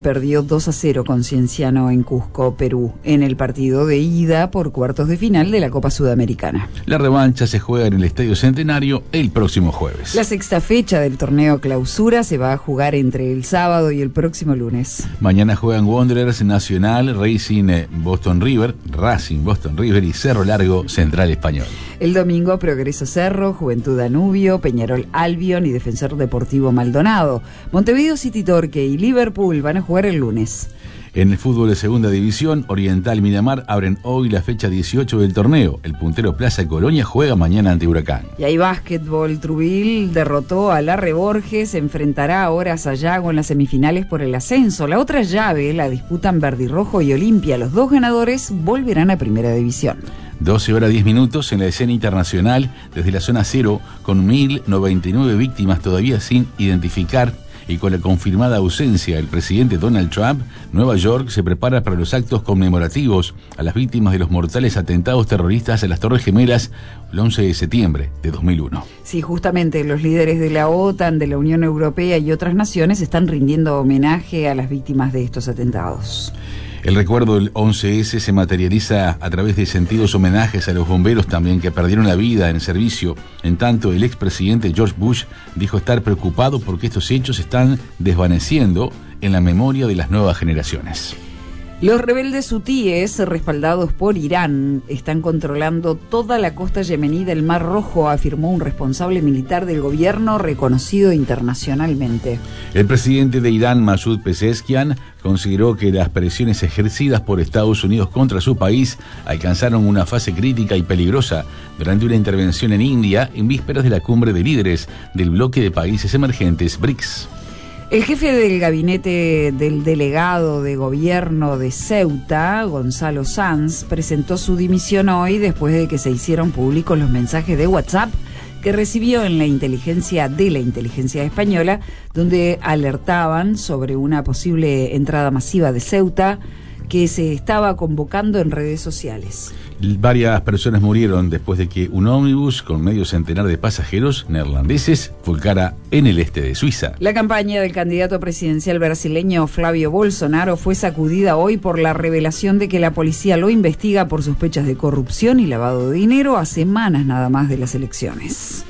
Perdió 2-0 con Cienciano en Cusco, Perú, en el partido de ida por cuartos de final de la Copa Sudamericana. La revancha se juega en el Estadio Centenario el próximo jueves. La sexta fecha del torneo Clausura se va a jugar entre el sábado y el próximo lunes. Mañana juegan Wanderers, Nacional, Racing Boston River y Cerro Largo, Central Español. El domingo Progreso Cerro, Juventud Danubio, Peñarol Albion y Defensor Deportivo Maldonado. Montevideo City Torque y Liverpool van a jugar el lunes. En el fútbol de segunda división, Oriental y Miramar abren hoy la fecha 18 del torneo. El puntero Plaza Colonia juega mañana ante Huracán. Y hay básquetbol. Trubil derrotó a Larre Borges, se enfrentará ahora a Sayago en las semifinales por el ascenso. La otra llave la disputan Verdirrojo y Olimpia. Los dos ganadores volverán a primera división. 12:10 en la escena internacional, desde la zona cero, con 1.099 víctimas todavía sin identificar y con la confirmada ausencia del presidente Donald Trump. Nueva York se prepara para los actos conmemorativos a las víctimas de los mortales atentados terroristas a las Torres Gemelas el 11 de septiembre de 2001. Sí, justamente los líderes de la OTAN, de la Unión Europea y otras naciones están rindiendo homenaje a las víctimas de estos atentados. El recuerdo del 11S se materializa a través de sentidos homenajes a los bomberos también que perdieron la vida en servicio. En tanto, el expresidente George Bush dijo estar preocupado porque estos hechos están desvaneciendo en la memoria de las nuevas generaciones. Los rebeldes hutíes, respaldados por Irán, están controlando toda la costa yemení del Mar Rojo, afirmó un responsable militar del gobierno reconocido internacionalmente. El presidente de Irán, Masoud Pezeshkian, consideró que las presiones ejercidas por Estados Unidos contra su país alcanzaron una fase crítica y peligrosa durante una intervención en India en vísperas de la cumbre de líderes del bloque de países emergentes BRICS. El jefe del gabinete del delegado de gobierno de Ceuta, Gonzalo Sanz, presentó su dimisión hoy después de que se hicieron públicos los mensajes de WhatsApp que recibió en la inteligencia española, donde alertaban sobre una posible entrada masiva de Ceuta que se estaba convocando en redes sociales. Varias personas murieron después de que un ómnibus con medio centenar de pasajeros neerlandeses volcara en el este de Suiza. La campaña del candidato presidencial brasileño Flavio Bolsonaro fue sacudida hoy por la revelación de que la policía lo investiga por sospechas de corrupción y lavado de dinero a semanas nada más de las elecciones.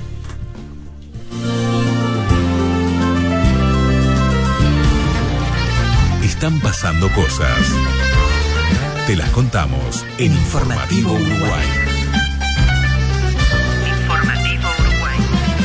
Están pasando cosas. Te las contamos en Informativo Uruguay. Informativo Uruguay.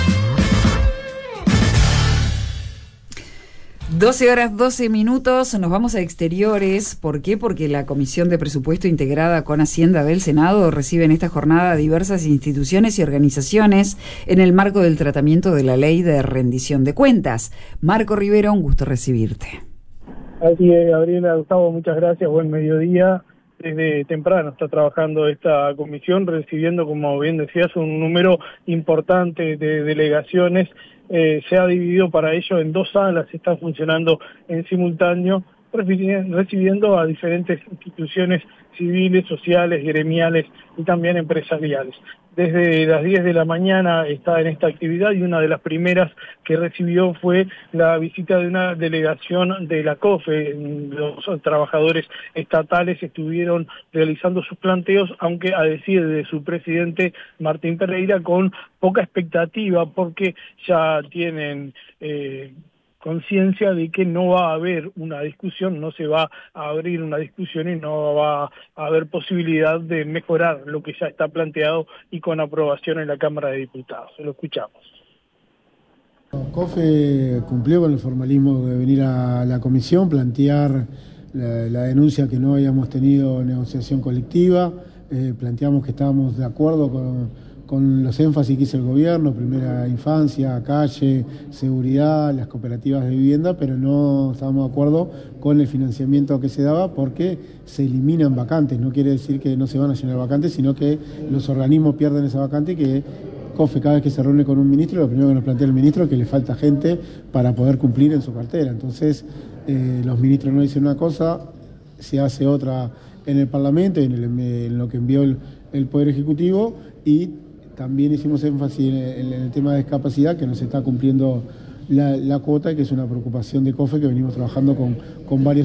12:12. Nos vamos a exteriores. ¿Por qué? Porque la Comisión de Presupuesto integrada con Hacienda del Senado recibe en esta jornada diversas instituciones y organizaciones en el marco del tratamiento de la Ley de Rendición de Cuentas. Marco Rivero, un gusto recibirte. Así es, Gabriela, Gustavo, muchas gracias, buen mediodía. Desde temprano está trabajando esta comisión, recibiendo, como bien decías, un número importante de delegaciones. Se ha dividido para ello en dos salas, están funcionando en simultáneo, recibiendo a diferentes instituciones civiles, sociales, gremiales y también empresariales. Desde las 10 de la mañana está en esta actividad y una de las primeras que recibió fue la visita de una delegación de la COFE. Los trabajadores estatales estuvieron realizando sus planteos, aunque a decir de su presidente Martín Pereira, con poca expectativa porque ya tienen conciencia de que no va a haber una discusión, no se va a abrir una discusión y no va a haber posibilidad de mejorar lo que ya está planteado y con aprobación en la Cámara de Diputados. Lo escuchamos. COFE cumplió con el formalismo de venir a la comisión, plantear la denuncia que no habíamos tenido negociación colectiva, planteamos que estábamos de acuerdo con los énfasis que hizo el gobierno, primera infancia, calle, seguridad, las cooperativas de vivienda, pero no estábamos de acuerdo con el financiamiento que se daba porque se eliminan vacantes. No quiere decir que no se van a llenar vacantes, sino que los organismos pierden esa vacante, que COFE cada vez que se reúne con un ministro, lo primero que nos plantea el ministro es que le falta gente para poder cumplir en su cartera. Entonces, los ministros no dicen una cosa, se hace otra en el Parlamento y en lo que envió el Poder Ejecutivo, y también hicimos énfasis en el tema de discapacidad, que no se está cumpliendo la cuota y que es una preocupación de COFE, que venimos trabajando con varios